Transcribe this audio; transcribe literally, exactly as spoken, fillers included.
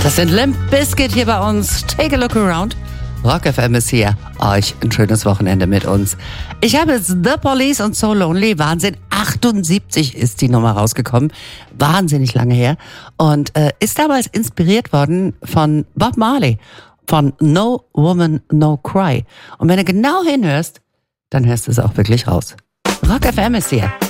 Das sind Limp Bizkit hier bei uns. Take a look around. Rock F M ist hier. Euch ein schönes Wochenende mit uns. Ich habe jetzt The Police und So Lonely. Wahnsinn. achtundsiebzig ist die Nummer rausgekommen. Wahnsinnig lange her. Und äh, ist damals inspiriert worden von Bob Marley. Von No Woman, No Cry. Und wenn du genau hinhörst, dann hörst du es auch wirklich raus. Rock F M ist hier.